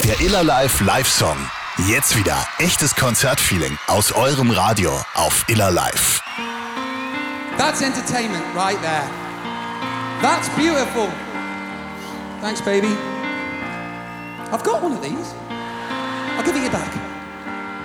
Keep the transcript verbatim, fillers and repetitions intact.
Der Iller Live Live-Song. Jetzt wieder echtes Konzertfeeling aus eurem Radio auf Iller Live. That's entertainment right there. That's beautiful. Thanks, baby. I've got one of these. I'll give it you back.